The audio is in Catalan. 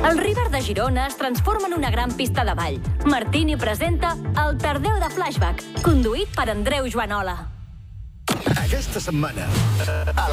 El River de Girona es transforma en una gran pista de ball. Martini presenta El Tardeu de Flashback, conduït per Andreu Joanola. Aquesta setmana, a